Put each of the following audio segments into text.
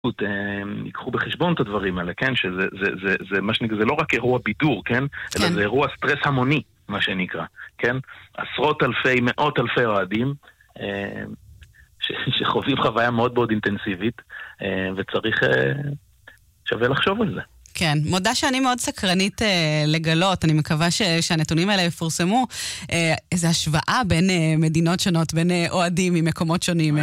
ייקחו בחשבון את הדברים האלה, כן? שזה מה שנקרא, זה לא רק אירוע בידור, כן? אלא זה אירוע סטרס המוני, מה שנקרא, כן? עשרות אלפי, מאות אלפי אוהדים, שחווים חוויה מאוד מאוד אינטנסיבית, וצריך, שווה לחשוב על זה. כן, מודה שאני מאוד סקרנית לגלות, אני מקווה שהנתונים האלה יפורסמו, איזו השוואה בין מדינות שונות, בין אוהדים ממקומות שונים,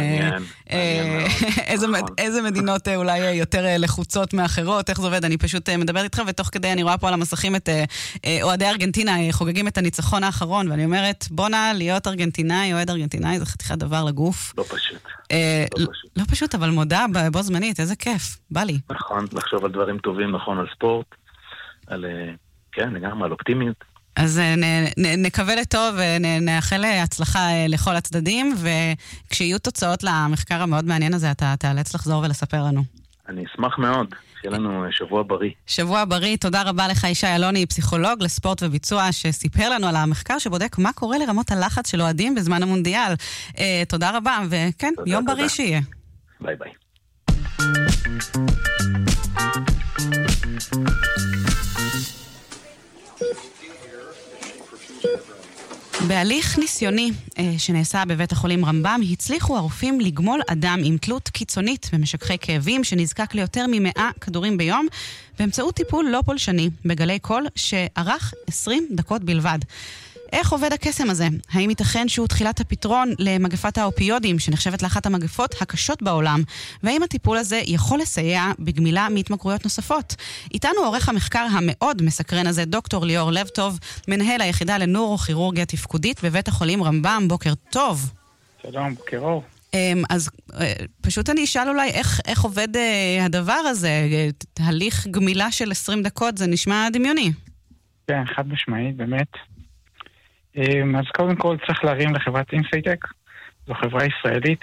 איזה מדינות אולי יותר לחוצות מאחרות, איך זה עובד, אני פשוט מדברת איתך, ותוך כדי אני רואה פה על המסכים את אוהדי ארגנטינה, חוגגים את הניצחון האחרון, ואני אומרת, בונה להיות ארגנטינאי, אוהד ארגנטינאי, זה חתיכת דבר לגוף. לא פשוט. לא פשוט, אבל מודה בו זמנית, איזה כיף, בא לי. נכון, לחשוב על דברים טובים, נכון, על ספורט, על, כן, לגמרי, על אופטימיות. אז נקווה לטוב ונאחל הצלחה לכל הצדדים, וכשיהיו תוצאות למחקר המאוד מעניין הזה, אתה תאלץ לחזור ולספר לנו. אני אשמח מאוד, שיהיה לנו שבוע בריא. שבוע בריא, תודה רבה לך ישי אלוני, פסיכולוג לספורט וביצוע, שסיפר לנו על המחקר שבודק מה קורה לרמות הלחץ של אוהדים בזמן המונדיאל. תודה רבה, וכן, יום בריא שיהיה. ביי ביי. בהליך ניסיוני שנעשה בבית החולים רמב"ם, הצליחו הרופאים לגמול אדם עם תלות קיצונית במשככי כאבים שנזקק ליותר מ100 כדורים ביום, באמצעות טיפול לא פולשני בגלי קול שערך 20 דקות בלבד. איך עובד הקסם הזה? האם ייתכן שהוא תחילת הפתרון למגפת האופיודים, שנחשבת לאחת המגפות הקשות בעולם? והאם הטיפול הזה יכול לסייע בגמילה מהתמכרויות נוספות? איתנו עורך המחקר המאוד מסקרן הזה, דוקטור ליאור לבטוב, מנהל היחידה לנוירוכירורגיה תפקודית בבית החולים רמב"ם. בוקר טוב. שלום, בוקר אור. אז פשוט אני אשאל אולי איך עובד הדבר הזה? הליך גמילה של 20 דקות, זה נשמע דמיוני. כן, חד משמעית, באמת. אז קודם כל צריך להרים לחברת אינסייטק, זו חברה ישראלית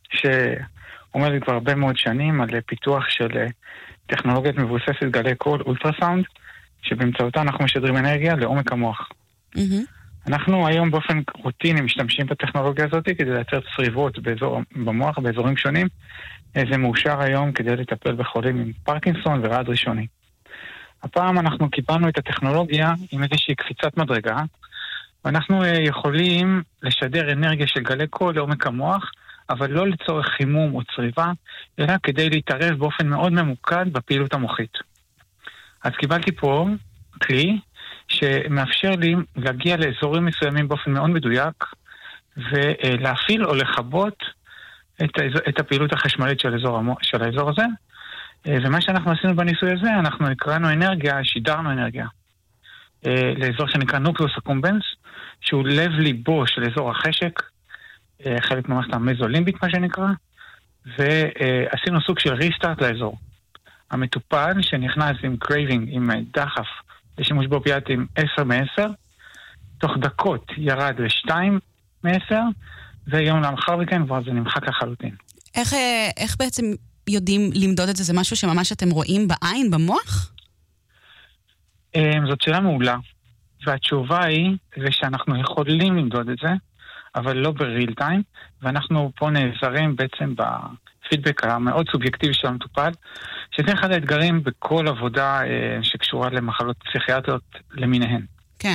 שעומדת כבר הרבה מאוד שנים על פיתוח של טכנולוגיית מבוססת גלי קול אולטרסאונד, שבאמצעותה אנחנו משדרים אנרגיה לעומק המוח. אנחנו היום באופן רוטיני משתמשים בטכנולוגיה הזאת כדי לייצר צריבות במוח באזורים שונים. זה מאושר היום כדי לטפל בחולים עם פרקינסון ורעד ראשוני. הפעם אנחנו קיבלנו את הטכנולוגיה עם איזושהי קפיצת מדרגה, ואנחנו יכולים לשדר אנרגיה של גלי קול לעומק המוח, אבל לא לצורך חימום או צריבה, אלא כדי להתערב באופן מאוד ממוקד בפעילות המוחית. אז קיבלתי פה כלי שמאפשר לי להגיע לאזורים מסוימים באופן מאוד מדויק, ולהפעיל או לכבות את הפעילות החשמלית של האזור הזה. ומה שאנחנו עשינו בניסוי הזה, אנחנו הקראנו אנרגיה, שידרנו אנרגיה. לאזור שנקרא נוקלוס אקומבנס, שהוא לב ליבו של אזור החשק, חלק ממערכת המזולימבית מה שנקרא, ועשינו סוג של ריסטארט לאזור. המטופל שנכנס עם קרייבינג, עם דחף לשימוש באופיאטים 10 מ-10, תוך דקות ירד ל2 מ-10, ויום לאחר מכן כבר זה נמחק לחלוטין. איך בעצם יודעים למדוד את זה? זה משהו שממש אתם רואים בעין, במוח? זאת שאלה מעולה, והתשובה היא שאנחנו יכולים למדוד את זה, אבל לא בריל טיים, ואנחנו פה נעזרים בעצם בפידבק המאוד סובייקטיבי של המטופל, שזה אחד האתגרים בכל עבודה שקשורה למחלות פסיכיאטריות למיניהן. כן.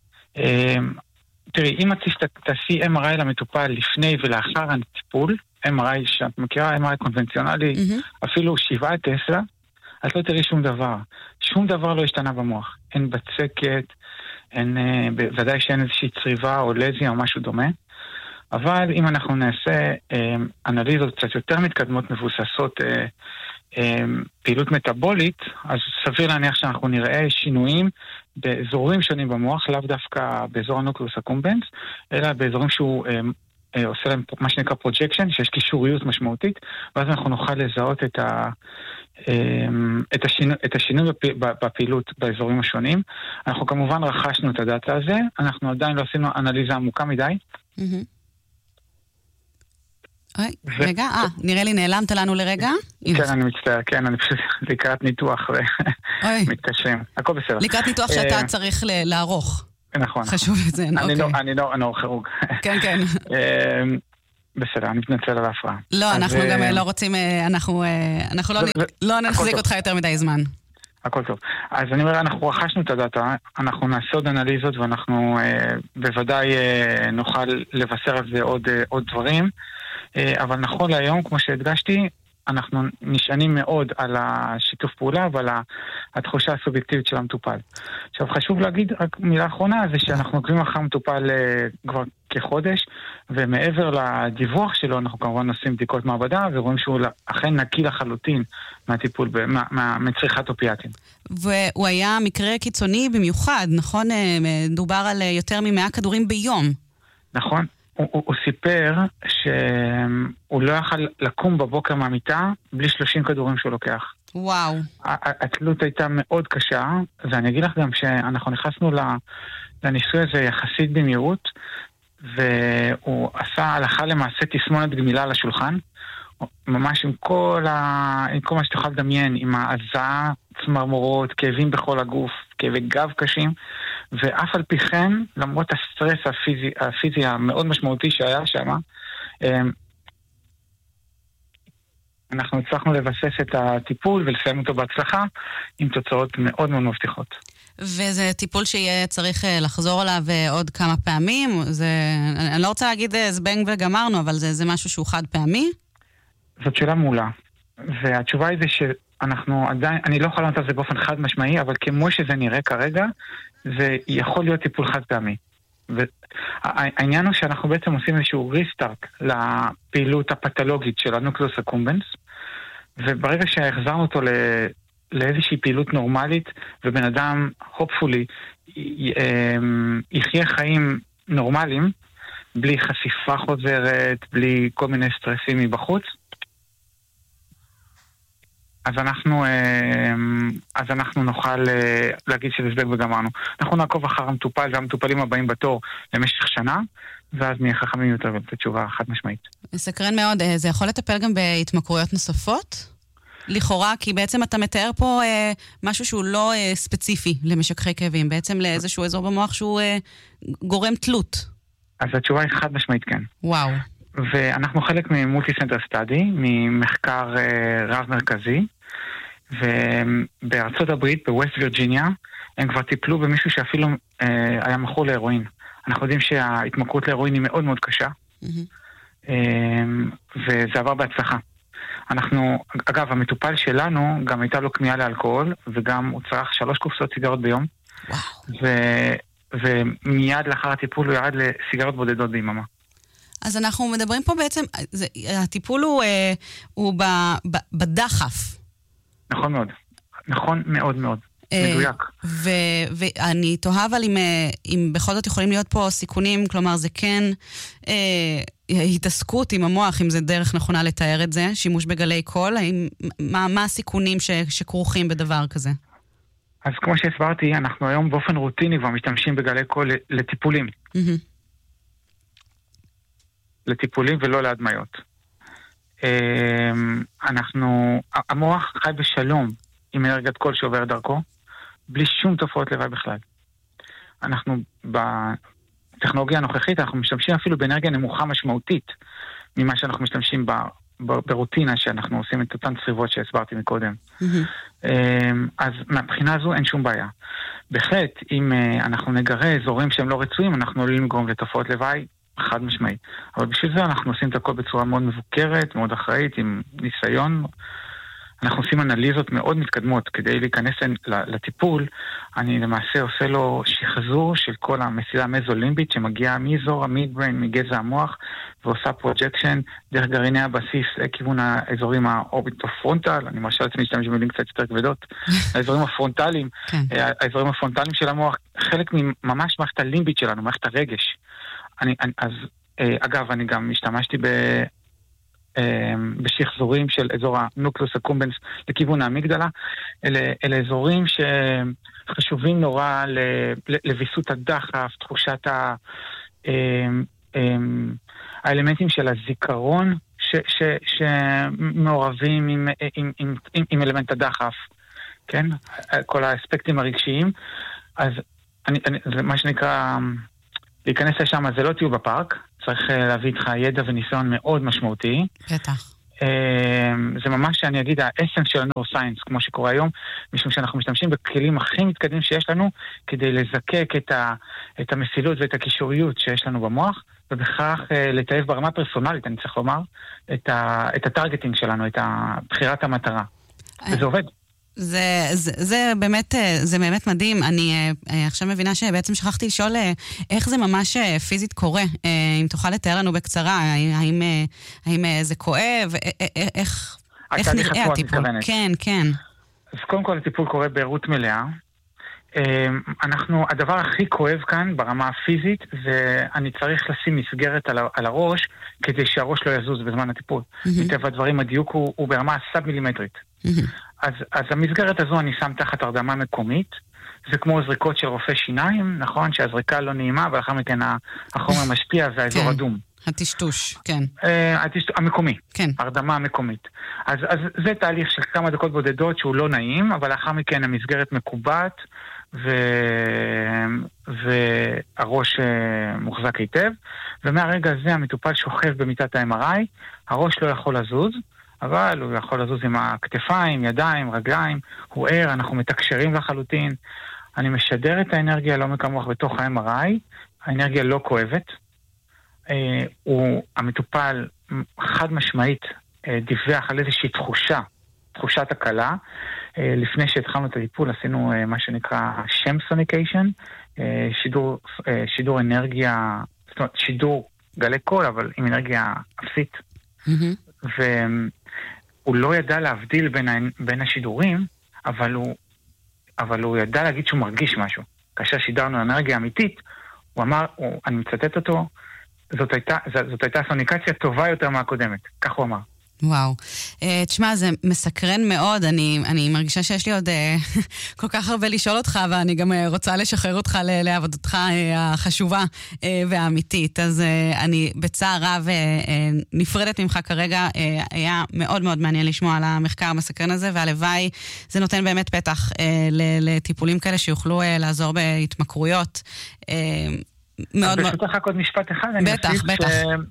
תראי, אם את תעשי MRI למטופל לפני ולאחר הטיפול, MRI שאת מכירה, MRI קונבנציונלי, אפילו 7 טסלה, את לא תראי שום דבר. שום דבר לא השתנה במוח. אין בצקת, ודאי שאין איזושהי צריבה או לזיה או משהו דומה. אבל אם אנחנו נעשה אנליזות קצת יותר מתקדמות מבוססות פעילות מטאבולית, אז סביר להניח שאנחנו נראה שינויים באזורים שונים במוח, לאו דווקא באזור הנוקלוס אקומבנס, אלא באזורים שהוא עושה להם מה שנקרא פרוג'קשן, שיש קישוריות משמעותית, ואז אנחנו נוכל לזהות את השינוי בפעילות באזורים השונים. אנחנו כמובן רכשנו את הדאטה הזה, אנחנו עדיין לא עשינו אנליזה עמוקה מדי. רגע, נראה לי נעלמת לנו לרגע. כן, אני מצטער, כן, אני פשוט לקראת ניתוח ומתקשרים. הכל בסדר. לקראת ניתוח שאתה צריך לערוך. נכון. חשוב את זה, אני נוירוכירורג. כן, כן. בסדר, אני מתנצל על ההפרעה. לא, אנחנו גם לא רוצים, אנחנו לא נחזיק אותך יותר מדי זמן. הכל טוב. אז אני אומר, אנחנו רכשנו את הדאטה, אנחנו נעשה עוד אנליזות ואנחנו בוודאי נוכל לבשר על זה עוד דברים, אבל נכון להיום, כמו שהדגשתי, אנחנו נשענים מאוד על השיתוף פעולה ועל התחושה הסובייקטיבית של המטופל. עכשיו חשוב להגיד רק מילה אחרונה, זה שאנחנו עוקבים אחר המטופל כבר כחודש, ומעבר לדיווח שלו אנחנו כמובן עושים בדיקות מעבדה, ורואים שהוא אכן נקי לחלוטין מהטיפול, מצריכת אופיאטים. והוא היה מקרה קיצוני במיוחד, נכון? מדובר על יותר מ100 כדורים ביום. נכון. הוא סיפר שהוא לא יכל לקום בבוקר מהמיטה בלי 30 כדורים שהוא לוקח. וואו. התלות הייתה מאוד קשה, ואני אגיד לך גם שאנחנו נכנסנו לניסוי הזה יחסית במהירות, והוא עשה הלכה למעשה תסמונת גמילה לשולחן, ממש עם כל מה שתוכל לדמיין, עם ההזעה, צמרמורות, כאבים בכל הגוף, כאבי גב קשים, ואף על פי כן, למרות הסטרס הפיזי המאוד משמעותי שהיה שם, אנחנו הצלחנו לבסס את הטיפול ולסיים אותו בהצלחה עם תוצאות מאוד מאוד מבטיחות. וזה טיפול שיהיה צריך לחזור עליו עוד כמה פעמים? אני לא רוצה להגיד זבנג וגמרנו, אבל זה משהו שהוא חד פעמי? זאת שאלה מעולה. והתשובה היא זה שאנחנו עדיין, אני לא יכול לענות על זה באופן חד משמעי, אבל כמו שזה נראה כרגע, זה יכול להיות טיפול חד פעמי. והעניין הוא שאנחנו בעצם עושים איזשהו ריסטארט לפעילות הפתולוגית של הנוקלוס אקומבנס, וברגע שהחזרנו אותו לאיזושהי פעילות נורמלית, ובן אדם, hopefully, יחיה חיים נורמליים, בלי חשיפה חוזרת, בלי כל מיני סטרסים מבחוץ, אז אנחנו נוכל להגיד שזה זבנג וגמרנו. אנחנו נעקוב אחר המטופל והמטופלים הבאים בתור למשך שנה, ואז נהיה חכמים יותר ולתת תשובה חד משמעית. מסקרן מאוד. זה יכול לטפל גם בהתמכרויות נוספות? לכאורה, כי בעצם אתה מתאר פה משהו שהוא לא ספציפי למשככי כאבים, בעצם לאיזשהו אזור במוח שהוא גורם תלות. אז התשובה היא חד משמעית כן. וואו. ואנחנו חלק ממולטי סנטר סטאדי, ממחקר רב מרכזי, ובארצות הברית, בווסט וירג'יניה, הם כבר טיפלו במישהו שאפילו היה מכור להירואין. אנחנו יודעים שההתמכרות להירואין היא מאוד מאוד קשה, וזה עבר בהצלחה. אגב, המטופל שלנו גם הייתה לו כמיהה לאלכוהול, וגם הוא צרך 3 קופסאות סיגרות ביום, ומיד לאחר הטיפול הוא ירד לסיגרות בודדות ביממה. אז אנחנו מדברים פה בעצם, הטיפול הוא בדחף. נכון מאוד. נכון מאוד מאוד. מדויק. ואני תוהה אבל אם בכל זאת יכולים להיות פה סיכונים, כלומר זה כן התעסקות עם המוח, אם זה דרך נכונה לתאר את זה, שימוש בגלי קול, מה הסיכונים שכרוכים בדבר כזה? אז כמו שהסברתי, אנחנו היום באופן רוטיני כבר משתמשים בגלי קול לטיפולים. לטיפולים ולא להדמיות. המוח חי בשלום עם אנרגיית קול שעובר דרכו, בלי שום תופעות לוואי בכלל. אנחנו בטכנולוגיה הנוכחית, אנחנו משתמשים אפילו באנרגיה נמוכה משמעותית, ממה שאנחנו משתמשים ברוטינה שאנחנו עושים את אותן צריבות שהסברתי מקודם. אז מהבחינה הזו אין שום בעיה. בהחלט, אם אנחנו נגרה אזורים שהם לא רצויים, אנחנו עלולים לגרום לתופעות לוואי, חד משמעי. אבל בשביל זה אנחנו עושים את הכל בצורה מאוד מבוקרת, מאוד אחראית, עם ניסיון. אנחנו עושים אנליזות מאוד מתקדמות כדי להיכנס לטיפול. אני למעשה עושה לו שחזור של כל המסילה המזולימבית שמגיעה מאזור המידבריין, מגזע המוח, ועושה פרוג'קשן דרך גרעיני הבסיס לכיוון האזורים האורביטופרונטל. אני מרשה לעצמי להשתמש במילים קצת יותר כבדות. האזורים הפרונטליים, האזורים הפרונטליים של המוח, חלק ממש מערכת הלימבית שלנו, מערכת הרגש. אגב, אני גם השתמשתי בשחזורים של אזור הנוקלוס אקומבנס לכיוון האמיגדלה. אלה אזורים שחשובים נורא לביסות הדחף, תחושת האלמנטים של הזיכרון שמעורבים עם אלמנט הדחף, כן? כל האספקטים הרגשיים. אז זה מה שנקרא להיכנס לשם, זה לא טיול בפארק, צריך להביא איתך ידע וניסיון מאוד משמעותי. בטח. זה ממש, אני אגיד, האסנס של הנורוסיינס, כמו שקורה היום, משום שאנחנו משתמשים בכלים הכי מתקדמים שיש לנו, כדי לזקק את המסילות ואת הקישוריות שיש לנו במוח, ובכך לטייב ברמה פרסונלית, אני צריך לומר, את הטרגטינג שלנו, את בחירת המטרה. וזה עובד. זה באמת מדהים. אני עכשיו מבינה שבעצם שכחתי לשאול איך זה ממש פיזית קורה. אם תוכל לתאר לנו בקצרה, האם זה כואב, איך נראה הטיפול? כן, כן. אז קודם כל הטיפול קורה בעירות מלאה. הדבר הכי כואב כאן ברמה הפיזית זה אני צריך לשים מסגרת על הראש כדי שהראש לא יזוז בזמן הטיפול. מטבע הדברים הדיוק הוא ברמה סאב מילימטרית. אז המסגרת הזו אני שם תחת הרדמה מקומית. זה כמו זריקות של רופא שיניים, נכון? שהזריקה לא נעימה ולאחר מכן החומר משפיע והאזור אדום. הטשטוש, כן. המקומי, כן. הרדמה המקומית. אז זה תהליך של כמה דקות בודדות שהוא לא נעים, אבל לאחר מכן המסגרת מקובעת והראש מוחזק היטב, ומהרגע הזה המטופל שוכב במיטת ה-MRI, הראש לא יכול לזוז, אבל הוא יכול לזוז עם הכתפיים, ידיים, רגליים, הוא ער, אנחנו מתקשרים לחלוטין, אני משדר את האנרגיה לא מכמוח בתוך ה-MRI, האנרגיה לא כואבת, המטופל חד משמעית דיווח על איזושהי תחושת הקלה. לפני שהתחלנו את הטיפול עשינו מה שנקרא שמסוניקיישן, שידור אנרגיה, זאת אומרת שידור גלי קול אבל עם אנרגיה אפסית. והוא לא ידע להבדיל בין השידורים, אבל הוא ידע להגיד שהוא מרגיש משהו. כאשר שידרנו אנרגיה אמיתית, הוא אמר, אני מצטט אותו, זאת הייתה סוניקציה טובה יותר מהקודמת, כך הוא אמר. וואו. תשמע, זה מסקרן מאוד. אני מרגישה שיש לי עוד כל כך הרבה לשאול אותך, ואני גם רוצה לשחרר אותך לעבודתך החשובה והאמיתית. אז אני בצער רב נפרדת ממך כרגע. היה מאוד מאוד מעניין לשמוע על המחקר המסקרן הזה, והלוואי זה נותן באמת פתח לטיפולים כאלה שיוכלו לעזור בהתמכרויות. ברשותך רק עוד משפט אחד. בטח, בטח.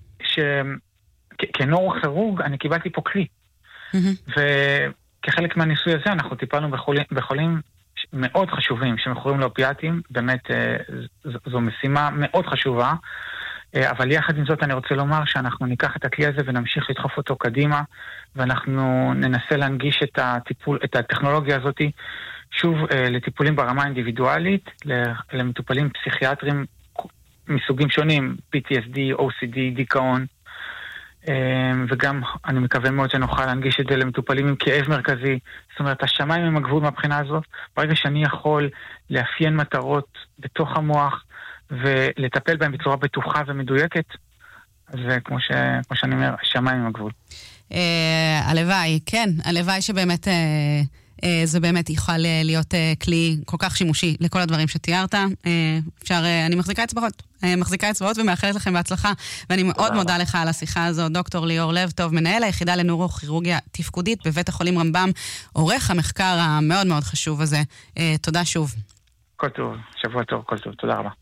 כנוירוכירורג אני קיבלתי פה כלי. וכחלק מהניסוי הזה אנחנו טיפלנו בחולים מאוד חשובים שמכורים לאופיאטים. באמת זו משימה מאוד חשובה. אבל יחד עם זאת אני רוצה לומר שאנחנו ניקח את הכלי הזה ונמשיך לדחוף אותו קדימה, ואנחנו ננסה להנגיש את הטכנולוגיה הזאת שוב לטיפולים ברמה אינדיבידואלית, למטופלים פסיכיאטרים מסוגים שונים, PTSD, OCD, דיכאון, וגם אני מקווה מאוד שנוכל להנגיש את זה למטופלים עם כאב מרכזי. זאת אומרת, השמיים הם הגבול מהבחינה הזאת. ברגע שאני יכול לאפיין מטרות בתוך המוח ולטפל בהם בצורה בטוחה ומדויקת, אז כמו שאני אומר, השמיים הם הגבול. הלוואי, כן, הלוואי שבאמת זה באמת יוכל להיות כלי כל כך שימושי לכל הדברים שתיארת. אני מחזיקה אצבעות ומאחלת לכם בהצלחה, ואני מאוד מודה לך על השיחה הזו. דוקטור ליאור לב טוב, מנהל היחידה לנוירוכירורגיה תפקודית בבית החולים רמב"ם, עורך המחקר המאוד מאוד חשוב הזה. תודה שוב. כל טוב, שבוע טוב, כל טוב, תודה רבה.